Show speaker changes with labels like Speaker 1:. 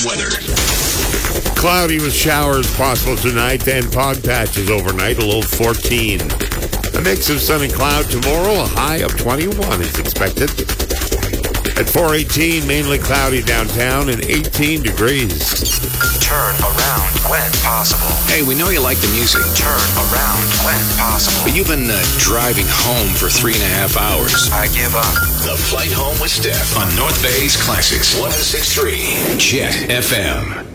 Speaker 1: weather.
Speaker 2: Cloudy with showers possible tonight and fog patches overnight, a low 14. A mix of sun and cloud tomorrow, a high of 21 is expected. At 4:18, mainly cloudy downtown and 18 degrees.
Speaker 3: Turn around when possible.
Speaker 1: Hey, we know you like the music.
Speaker 3: Turn around when possible.
Speaker 1: But you've been driving home for 3.5 hours.
Speaker 3: I give up.
Speaker 1: The Flight Home with Steph on North Bay's Classics 106.3 Jet FM.